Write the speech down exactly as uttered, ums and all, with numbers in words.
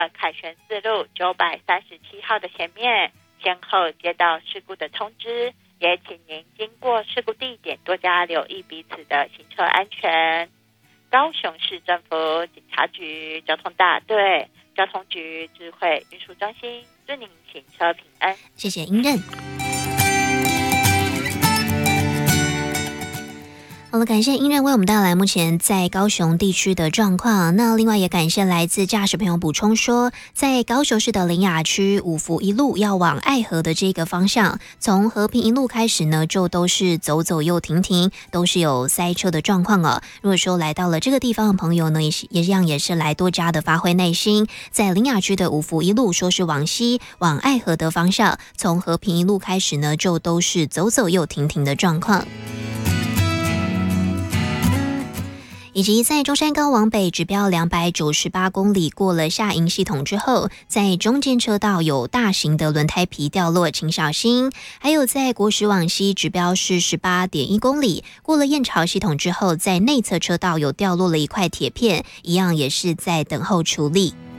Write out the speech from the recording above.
凯旋四路九百三十七号的前面，先后接到事故的通知，也请您经过事故地点多加留意彼此的行车安全。高雄市政府警察局交通大队交通局智慧运输中心祝您行车平安。 谢谢英任。好了，感谢英任为我们带来目前在高雄地区的状况。那另外也感谢来自驾驶朋友补充说，在高雄市的苓雅区五福一路要往爱河的这个方向，从和平一路开始呢，就都是走走又停停，都是有塞车的状况哦。如果说来到了这个地方的朋友呢，也是也一样也是来多加的发挥耐心。在苓雅区的五福一路，说是往西往爱河的方向，从和平一路开始呢，就都是走走又停停的状况。以及在中山高往北指标两百九十八公里过了下营系统之后，在中间车道有大型的轮胎皮掉落，请小心。还有在国十往西指标是十八点一公里，过了燕巢系统之后，在内侧车道有掉落了一块铁片，一样也是在等候处理。